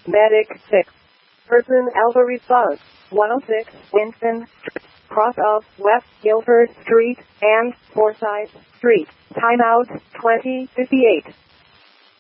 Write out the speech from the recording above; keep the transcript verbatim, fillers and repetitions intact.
Medic six. Person Alpha response. one oh six Winston Street, cross of West Guilford Street and Forsyth Street. Timeout twenty fifty-eight.